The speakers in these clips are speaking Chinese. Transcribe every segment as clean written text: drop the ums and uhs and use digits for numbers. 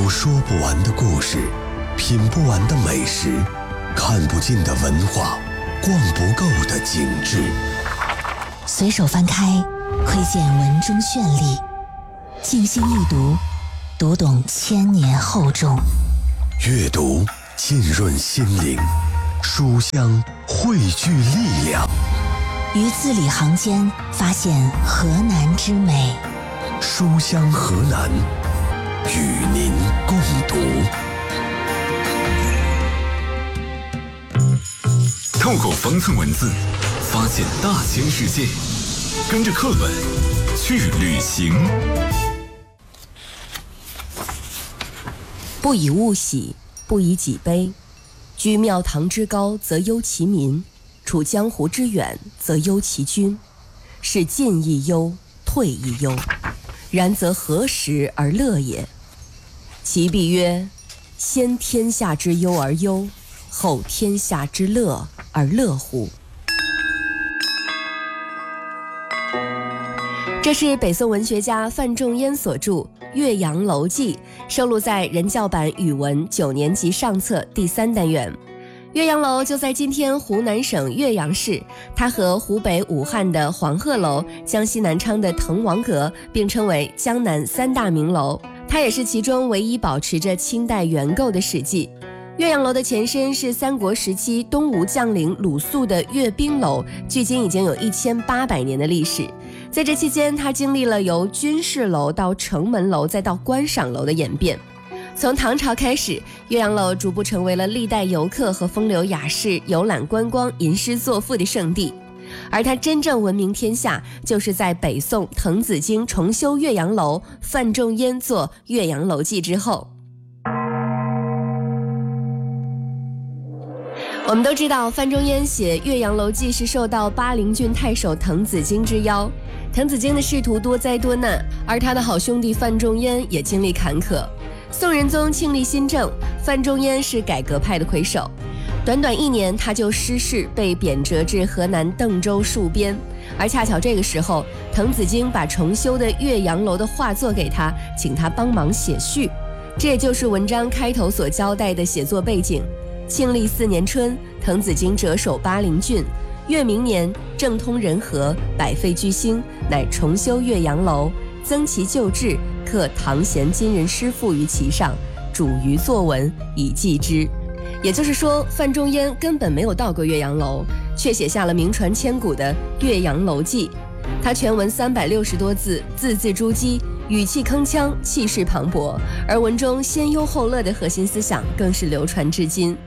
有说不完的故事，品不完的美食，看不尽的文化，逛不够的景致。 随手翻开，窥见文中绚丽；静心一读，读懂千年厚重。 阅读浸润心灵，书香汇聚力量。 于字里行间发现河南之美。 书香河南，与您共读。 透过方寸文字，发现大千世界，跟着课本去旅行。 不以物喜，不以己悲。居庙堂之高，则忧其民；处江湖之远，则忧其君。是进亦忧，退亦忧。然则何时而乐也？其必曰：先天下之忧而忧，后天下之乐而乐乎？这是北宋文学家范仲淹所著《岳阳楼记》，收录在人教版语文9年级上册第3单元。岳阳楼就在今天湖南省岳阳市，它和湖北武汉的黄鹤楼、江西南昌的滕王阁并称为江南3大名楼，它也是其中唯一保持着清代原构的史迹。岳阳楼的前身是三国时期东吴将领鲁肃的阅兵楼，距今已经有1800年的历史。在这期间，它经历了由军事楼到城门楼再到观赏楼的演变。从唐朝开始，岳阳楼逐步成为了历代游客和风流雅士游览观光、吟诗作赋的圣地。而它真正闻名天下，就是在北宋滕子京重修岳阳楼，范仲淹作《岳阳楼记》之后。我们都知道，范仲淹写《岳阳楼记》是受到巴陵郡太守滕子京之邀。滕子京的仕途多灾多难，而他的好兄弟范仲淹也经历坎坷。宋仁宗庆历新政，范仲淹是改革派的魁首。短短1年，他就失势，被贬谪至河南邓州戍边。而恰巧这个时候，滕子京把重修的岳阳楼的画作给他，请他帮忙写序。这也就是文章开头所交代的写作背景。庆历4年春，滕子京谪守巴陵郡。越明年，政通人和，百废具兴，乃重修岳阳楼，增其旧制，刻唐贤今人诗赋于其上，主于作文以记之。也就是说，范仲淹根本没有到过岳阳楼，却写下了名传千古的《岳阳楼记》。他全文360多字，字字珠玑，语气铿锵，气势磅礴，而文中先忧后乐的核心思想更是流传至今。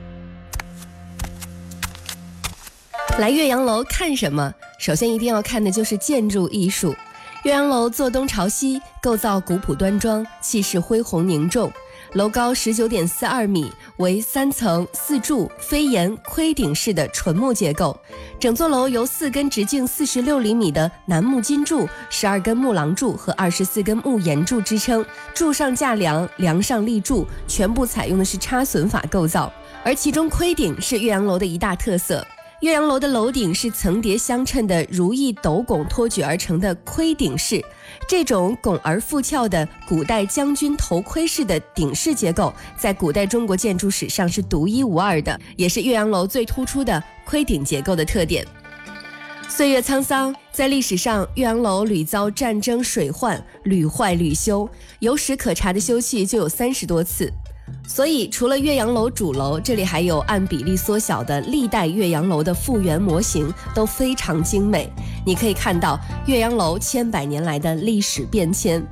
来岳阳楼看什么？首先一定要看的就是建筑艺术。岳阳楼坐东朝西，构造古朴端庄，气势恢宏凝重。楼高19.42米，为3层4柱飞檐盔顶式的纯木结构。整座楼由4根直径46厘米的楠木金柱、12根木廊柱和24根木檐柱支撑，柱上架梁，梁上立柱，全部采用的是插榫法构造。而其中盔顶是岳阳楼的一大特色。岳阳楼的楼顶是层叠相称的如意斗拱托举而成的盔顶式，这种拱而复翘的古代将军头盔式的顶式结构，在古代中国建筑史上是独一无二的，也是岳阳楼最突出的盔顶结构的特点。岁月沧桑，在历史上，岳阳楼屡遭战争水患，屡坏屡修，有史可查的修葺就有30多次。所以除了岳阳楼主楼，这里还有按比例缩小的历代岳阳楼的复原模型，都非常精美。你可以看到岳阳楼千百年来的历史变迁。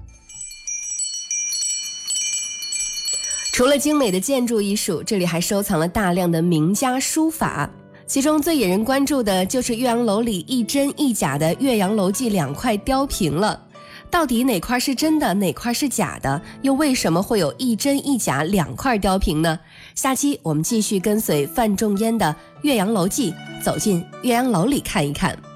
除了精美的建筑艺术，这里还收藏了大量的名家书法，其中最引人关注的就是岳阳楼里一真一假的《岳阳楼记》2块雕屏了。到底哪块是真的，哪块是假的？又为什么会有一真一假2块雕屏呢？下期我们继续跟随范仲淹的《岳阳楼记》，走进岳阳楼里看一看。